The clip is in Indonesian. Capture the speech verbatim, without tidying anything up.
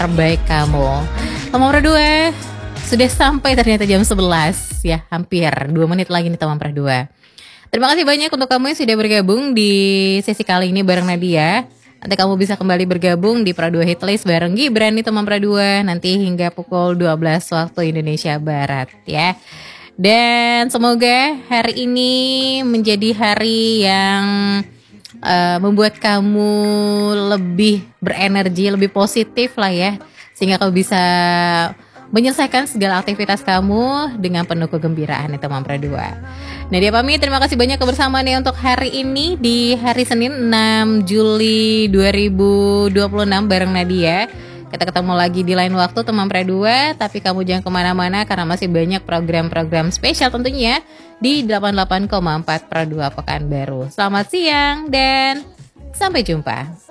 terbaik kamu. Teman Perdua, sudah sampai ternyata jam sebelas ya, hampir dua menit lagi nih teman Perdua. Terima kasih banyak untuk kamu yang sudah bergabung di sesi kali ini bareng Nadia. Nanti kamu bisa kembali bergabung di Pradua Hitlist bareng Gibran nih teman Pradua, nanti hingga pukul dua belas waktu Indonesia Barat ya. Dan semoga hari ini menjadi hari yang uh, membuat kamu lebih berenergi, lebih positif lah ya, sehingga kamu bisa menyelesaikan segala aktivitas kamu dengan penuh kegembiraan nih teman Pradua. Nadia pamit, terima kasih banyak kebersamaan nih untuk hari ini di hari Senin enam Juli dua ribu dua puluh enam bareng Nadia. Kita ketemu lagi di lain waktu teman Pradua, tapi kamu jangan kemana-mana karena masih banyak program-program spesial tentunya di delapan puluh delapan koma empat Pradua Pekanbaru. Selamat siang dan sampai jumpa.